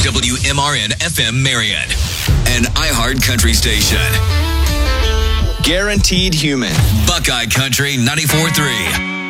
WMRN FM Marion, an iHeart country station. Guaranteed Human. Buckeye Country 94.3.